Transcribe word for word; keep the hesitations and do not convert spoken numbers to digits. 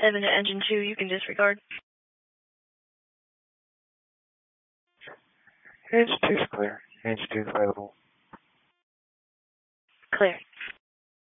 seven to engine two, you can disregard. Engine two is clear. Engine two is available.